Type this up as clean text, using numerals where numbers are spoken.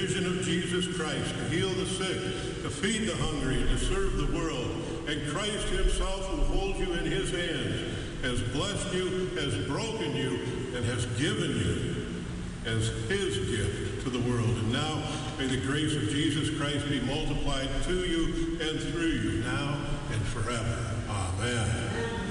vision of Jesus Christ to heal the sick, to feed the hungry, and to serve the world. And Christ himself, who holds you in his hands, has blessed you, has broken you, and has given you as his gift to the world. And now may the grace of Jesus Christ be multiplied to you and through you now and forever. Amen.